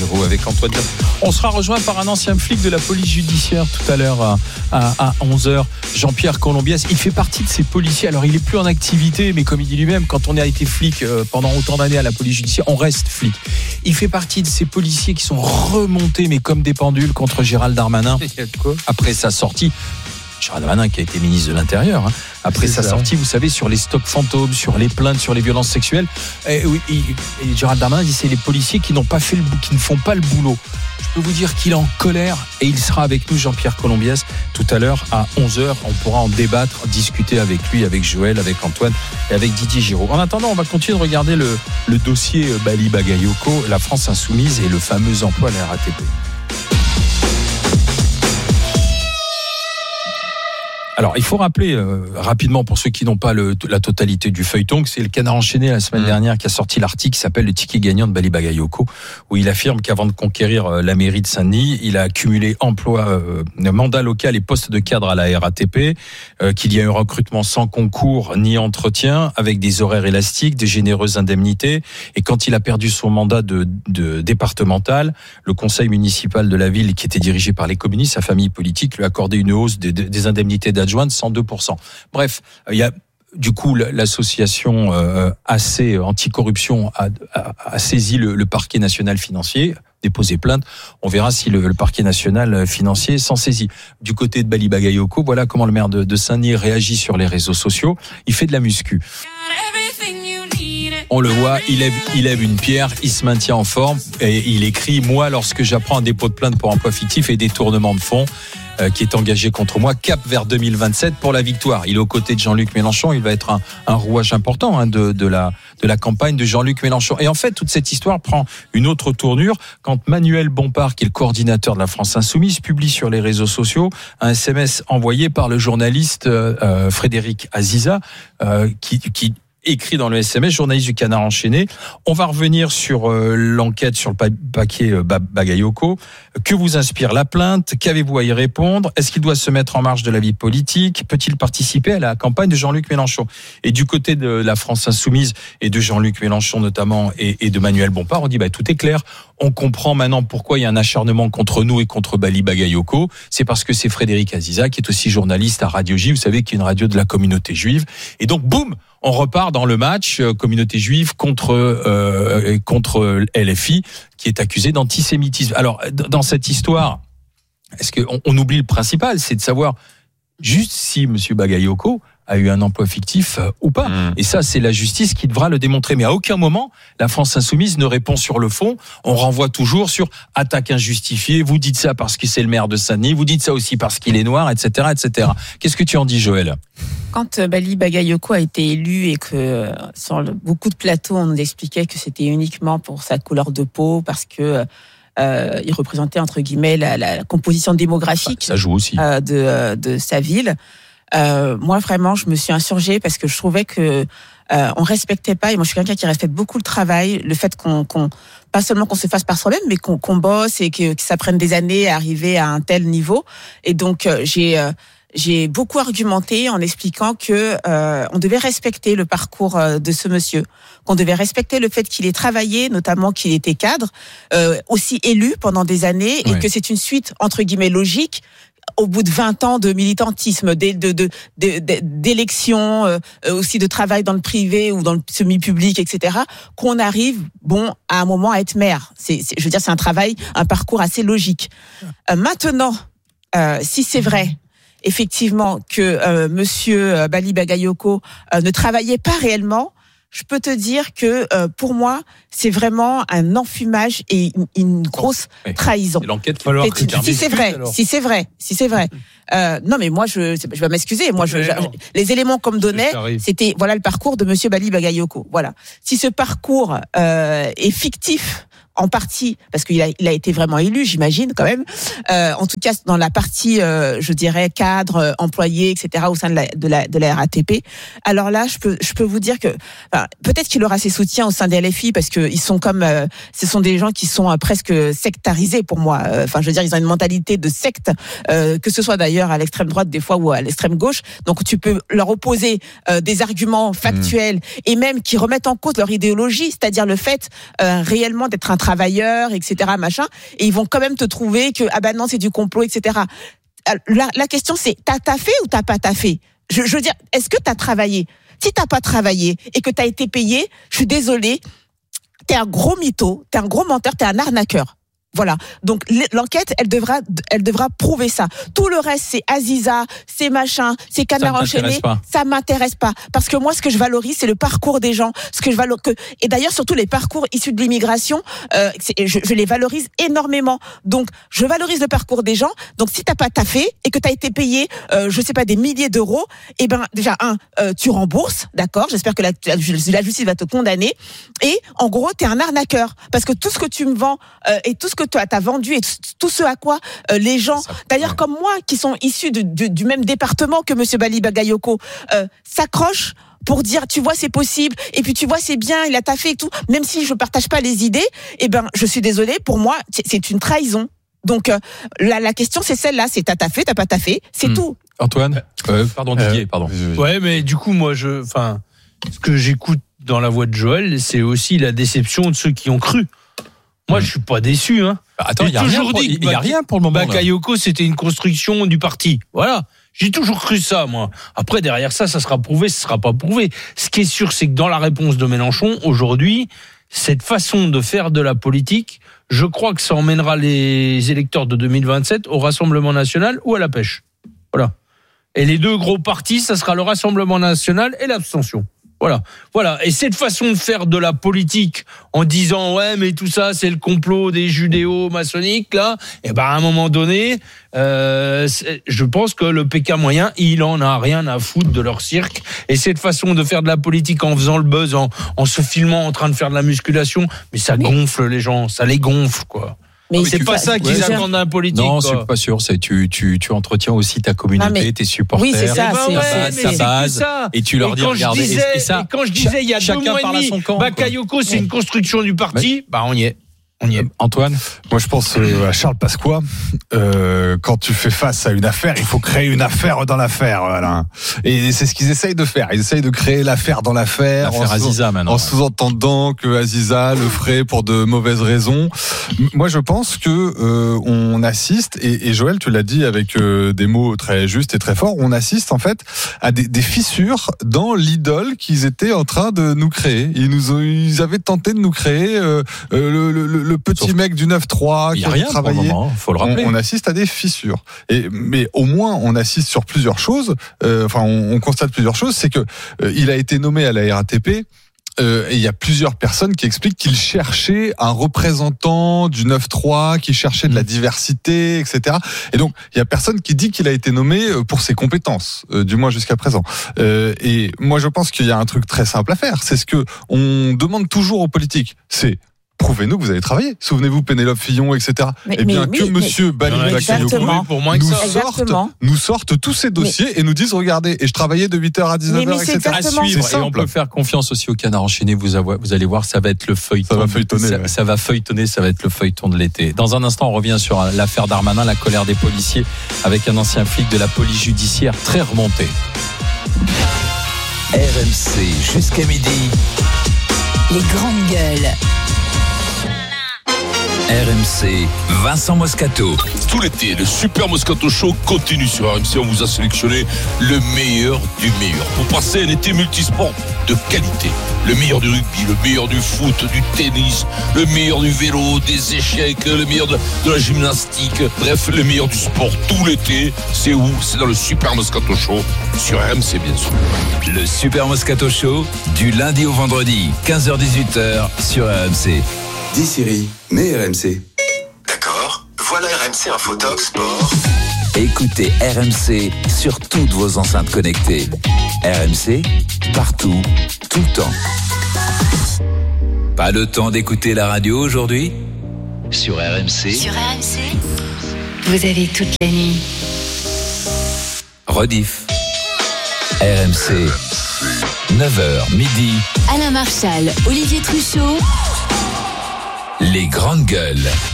Giraud avec Antoine. On sera rejoint par un ancien flic de la police judiciaire tout à l'heure à 11h, Jean-Pierre Colombiès. Il fait partie de ces policiers. Alors, il est plus en activité, mais comme il dit lui-même, quand on a été flic pendant autant d'années à la police judiciaire, on reste flic. Il fait partie de ces policiers qui sont remontés, mais comme des pendules, contre Gérald Darmanin. Après sa sortie, Gérald Darmanin qui a été ministre de l'Intérieur, après sa sortie, vous savez, sur les stocks fantômes, sur les plaintes, sur les violences sexuelles. Et Gérald Darmanin dit c'est les policiers qui n'ont pas fait qui ne font pas le boulot. Je peux vous dire qu'il est en colère et il sera avec nous, Jean-Pierre Colombiès, tout à l'heure à 11h. On pourra en débattre, discuter avec lui, avec Joël, avec Antoine et avec Didier Giraud. En attendant, on va continuer de regarder le dossier Bali Bagayoko, la France insoumise et le fameux emploi à la RATP. Alors, il faut rappeler rapidement, pour ceux qui n'ont pas la totalité du feuilleton, que c'est le Canard enchaîné la semaine dernière qui a sorti l'article qui s'appelle « Le ticket gagnant de Bali Bagayoko », où il affirme qu'avant de conquérir la mairie de Saint-Denis, il a accumulé mandat local et poste de cadre à la RATP, qu'il y a eu un recrutement sans concours ni entretien, avec des horaires élastiques, des généreuses indemnités. Et quand il a perdu son mandat de départemental, le conseil municipal de la ville, qui était dirigé par les communistes, sa famille politique, lui a accordé une hausse des indemnités d'adjointe de 102%. Bref, il y a du coup l'association AC anticorruption a saisi le parquet national financier, déposé plainte. On verra si le parquet national financier s'en saisit. Du côté de Bali Bagayoko, voilà comment le maire de Saint-Denis réagit sur les réseaux sociaux. Il fait de la muscu. On le voit, il lève une pierre, il se maintient en forme et il écrit « Moi, lorsque j'apprends un dépôt de plainte pour emploi fictif et détournement de fonds, qui est engagé contre moi, cap vers 2027 pour la victoire. » Il est aux côtés de Jean-Luc Mélenchon, il va être un rouage important de la campagne de Jean-Luc Mélenchon. Et en fait, toute cette histoire prend une autre tournure quand Manuel Bompard, qui est le coordinateur de la France Insoumise, publie sur les réseaux sociaux un SMS envoyé par le journaliste Frédéric Aziza, qui écrit dans le SMS, journaliste du Canard enchaîné. On va revenir sur l'enquête sur le paquet Bagayoko. Que vous inspire la plainte? Qu'avez-vous à y répondre? Est-ce qu'il doit se mettre en marge de la vie politique? Peut-il participer à la campagne de Jean-Luc Mélenchon? Et du côté de la France insoumise et de Jean-Luc Mélenchon notamment et de Manuel Bompard, on dit tout est clair. On comprend maintenant pourquoi il y a un acharnement contre nous et contre Bali Bagayoko. C'est parce que c'est Frédéric Aziza, qui est aussi journaliste à Radio J, vous savez, qui est une radio de la communauté juive. Et donc, boum, on repart dans le match communauté juive contre LFI, qui est accusé d'antisémitisme. Alors, dans cette histoire, est-ce qu'on oublie le principal, c'est de savoir juste si M. Bagayoko a eu un emploi fictif ou pas. Et ça, c'est la justice qui devra le démontrer. Mais à aucun moment, la France insoumise ne répond sur le fond. On renvoie toujours sur attaque injustifiée. Vous dites ça parce que c'est le maire de Saint-Denis. Vous dites ça aussi parce qu'il est noir, etc., etc. Qu'est-ce que tu en dis, Joël? Quand Bali Bagayoko a été élu et que sur beaucoup de plateaux, on nous expliquait que c'était uniquement pour sa couleur de peau, parce que il représentait entre guillemets la composition démographique ça joue aussi. De sa ville. Moi vraiment, je me suis insurgée parce que je trouvais que on respectait pas. Et moi, je suis quelqu'un qui respecte beaucoup le travail, le fait qu'on pas seulement qu'on se fasse par soi-même, mais qu'on bosse et que ça prenne des années à arriver à un tel niveau. Et donc j'ai beaucoup argumenté en expliquant que on devait respecter le parcours de ce monsieur, qu'on devait respecter le fait qu'il ait travaillé, notamment qu'il était cadre, aussi élu pendant des années, et que c'est une suite entre guillemets logique au bout de 20 ans de militantisme, d'élections, aussi de travail dans le privé ou dans le semi-public, etc., qu'on arrive, à un moment à être maire. Je veux dire, c'est un parcours assez logique. Maintenant, si c'est vrai, effectivement, que monsieur Bali Bagayoko ne travaillait pas réellement, je peux te dire que pour moi, c'est vraiment un enfumage et une grosse trahison. C'est l'enquête qui si c'est vrai. Non, mais moi, je vais m'excuser. Moi, les éléments qu'on me donnait, c'était voilà le parcours de monsieur Bali Bagayoko. Voilà. Si ce parcours est fictif, en partie, parce qu'il a été vraiment élu, j'imagine, quand même. En tout cas, dans la partie, je dirais, cadre, employé, etc., au sein de la RATP. Alors là, je peux vous dire que, peut-être qu'il aura ses soutiens au sein des LFI, parce que ils sont ce sont des gens qui sont presque sectarisés pour moi. Je veux dire, ils ont une mentalité de secte, que ce soit d'ailleurs à l'extrême droite des fois ou à l'extrême gauche. Donc, tu peux leur opposer des arguments factuels et même qui remettent en cause leur idéologie, c'est-à-dire le fait réellement d'être un travailleurs, etc., machin, et ils vont quand même te trouver que, ah ben non, c'est du complot, etc. La question, c'est, t'as taffé ou t'as pas taffé? Je veux dire, est-ce que t'as travaillé? Si t'as pas travaillé et que t'as été payé, je suis désolée, t'es un gros mytho, t'es un gros menteur, t'es un arnaqueur. Voilà. Donc l'enquête, elle devra prouver ça. Tout le reste, c'est Aziza, c'est machin, c'est canard enchaîné. Ça m'intéresse pas. Parce que moi, ce que je valorise, c'est le parcours des gens. Et d'ailleurs, surtout les parcours issus de l'immigration, je les valorise énormément. Donc, je valorise le parcours des gens. Donc, si t'as pas taffé et que t'as été payé, je sais pas, des milliers d'euros, eh ben, déjà, tu rembourses, d'accord? J'espère que la justice va te condamner. Et, en gros, t'es un arnaqueur. Parce que tout ce que tu me vends, et tout ce que toi t'as vendu et tout ce à quoi les gens, d'ailleurs comme moi, qui sont issus du même département que Monsieur Bali Bagayoko, s'accrochent pour dire, tu vois, c'est possible, et puis tu vois, c'est bien, il a taffé et tout, même si je partage pas les idées, eh ben, je suis désolée, pour moi, c'est une trahison. Donc, la question, c'est celle-là, c'est t'as taffé, t'as pas taffé, c'est tout. Antoine, pardon Didier, pardon. Ouais, mais du coup, moi, ce que j'écoute dans la voix de Joël, c'est aussi la déception de ceux qui ont cru. Moi, je suis pas déçu. Hein. Attends, il y a rien pour le moment. Bakayoko, c'était une construction du parti. Voilà. J'ai toujours cru ça, moi. Après, derrière ça sera prouvé, ça sera pas prouvé. Ce qui est sûr, c'est que dans la réponse de Mélenchon, aujourd'hui, cette façon de faire de la politique, je crois que ça emmènera les électeurs de 2027 au Rassemblement National ou à la pêche. Voilà. Et les deux gros partis, ça sera le Rassemblement National et l'abstention. Voilà. Et cette façon de faire de la politique en disant ouais mais tout ça c'est le complot des judéo-maçonniques là, et ben à un moment donné, je pense que le PK moyen il en a rien à foutre de leur cirque. Et cette façon de faire de la politique en faisant le buzz, en se filmant en train de faire de la musculation, mais ça gonfle les gens, ça les gonfle quoi. Mais c'est pas ça qu'ils attendent d'un politique. Non, quoi. c'est pas sûr. C'est tu entretiens aussi ta communauté, tes supporters. Oui, c'est ça. Sa base. Et tu leur dis regardez. Et quand je disais il y a 2 mois et demi, Bakayoko c'est une construction du parti. Bah on y est. Antoine, moi je pense à Charles Pasqua. Quand tu fais face à une affaire, il faut créer une affaire dans l'affaire. Voilà. Et c'est ce qu'ils essayent de faire. Ils essayent de créer l'affaire dans l'affaire. L'affaire Aziza maintenant. En sous-entendant que Aziza le ferait pour de mauvaises raisons. Moi je pense que on assiste, et Joël tu l'as dit avec des mots très justes et très forts, on assiste en fait à des fissures dans l'idole qu'ils étaient en train de nous créer. Ils avaient tenté de nous créer le petit mec du 9-3 qui a travaillé. Faut le rappeler. On assiste à des fissures. Mais au moins, on assiste sur plusieurs choses. On constate plusieurs choses. C'est que il a été nommé à la RATP. Et il y a plusieurs personnes qui expliquent qu'il cherchait un représentant du 9-3, qui cherchait de la diversité, etc. Et donc, il y a personne qui dit qu'il a été nommé pour ses compétences, du moins jusqu'à présent. Et moi, je pense qu'il y a un truc très simple à faire. C'est ce que on demande toujours aux politiques. C'est prouvez-nous que vous avez travaillé. Souvenez-vous, Pénélope Fillon, etc. Monsieur Bali Bagayoko nous sorte tous ces dossiers et nous disent regardez, et je travaillais de 8h à 19h, etc. À suivre. Et on peut faire confiance aussi au Canard enchaîné. Vous allez voir, ça va être le feuilleton. Ça va feuilletonner. Ça va feuilletonner, ça va être le feuilleton de l'été. Dans un instant, on revient sur l'affaire Darmanin, la colère des policiers, avec un ancien flic de la police judiciaire très remonté. RMC jusqu'à midi. Les grandes gueules. RMC, Vincent Moscato. Tout l'été, le Super Moscato Show continue sur RMC. On vous a sélectionné le meilleur du meilleur pour passer un été multisport de qualité. Le meilleur du rugby, le meilleur du foot, du tennis, le meilleur du vélo, des échecs, le meilleur de la gymnastique. Bref, le meilleur du sport tout l'été. C'est où? C'est dans le Super Moscato Show sur RMC, bien sûr. Le Super Moscato Show, du lundi au vendredi, 15h-18h sur RMC. Dis Siri, mets RMC. D'accord, voilà RMC Infotalk Sport. Écoutez RMC sur toutes vos enceintes connectées. RMC, partout, tout le temps. Pas le temps d'écouter la radio aujourd'hui? Sur RMC. Sur RMC, vous avez toute la nuit. Rediff. RMC, 9h, midi. Alain Marchal, Olivier Truchot. Les grandes gueules.